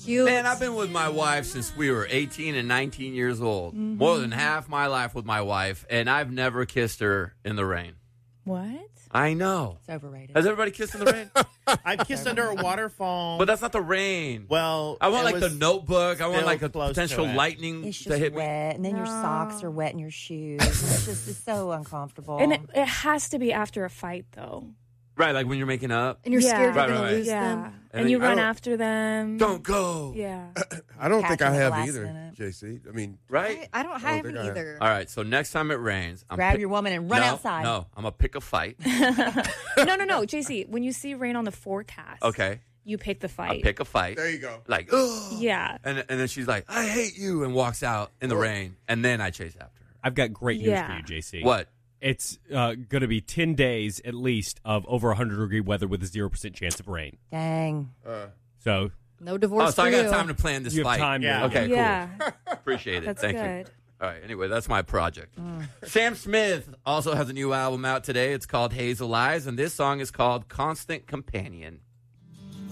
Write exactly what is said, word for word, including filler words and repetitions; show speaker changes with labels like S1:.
S1: cute.
S2: Man, I've been with my wife since we were eighteen and nineteen years old.
S3: Mm-hmm.
S2: More than half my life with my wife, and I've never kissed her in the rain.
S3: What?
S2: I know.
S1: It's overrated.
S2: Has everybody kissed in the rain?
S4: I've kissed under a waterfall.
S2: But that's not the rain.
S4: Well,
S2: I want
S4: it
S2: like the
S4: was
S2: Notebook. I want
S4: still
S2: like a
S4: close to
S2: potential
S4: it.
S2: lightning
S1: It's
S2: to
S1: just
S2: hit
S1: wet,
S2: me.
S1: and then your socks are wet in your shoes. And it's just it's so uncomfortable.
S3: And it, it has to be after a fight, though.
S2: Right, like when you're making up.
S1: And you're
S3: Yeah.
S1: scared you're
S2: Right,
S1: going
S2: right,
S1: to lose
S3: Yeah.
S1: them.
S3: And,
S2: And
S3: you
S2: then-
S3: run
S5: I don't-
S3: after them.
S2: Don't go.
S3: Yeah.
S5: I don't think I
S1: Catching the
S5: have
S1: last
S5: either,
S1: minute.
S5: J C. I mean,
S2: Right?
S1: I, I don't
S5: don't
S1: have
S5: think
S1: it
S5: I have.
S1: either.
S2: All right, so next time it rains, I'm
S1: Grab
S2: pick-
S1: your woman and run
S2: no,
S1: outside.
S2: No, I'm going to pick a fight.
S3: no, no, no. J C, when you see rain on the forecast,
S2: Okay.
S3: you pick the
S2: I
S3: fight.
S2: pick a fight.
S5: there you go.
S2: Like, ugh.
S3: Yeah.
S2: And, and then she's like, I hate you, and walks out in the rain. And then I chase after her.
S6: I've got great news
S3: Yeah.
S6: for you, J C.
S2: What?
S6: It's uh, going to be ten days at least of over one hundred degree weather with a zero percent chance of rain.
S1: Dang.
S5: Uh,
S6: So
S1: No divorce
S2: Oh, so
S1: for
S2: I got
S1: you.
S2: time to plan this
S6: you have
S2: fight.
S6: time.
S4: Yeah.
S6: To,
S2: Okay, cool.
S3: Yeah.
S2: Appreciate it.
S3: That's
S2: Thank you.
S3: good.
S2: All right. Anyway, that's my project. Sam Smith also has a new album out today. It's called Hazel Eyes, and this song is called Constant Companion.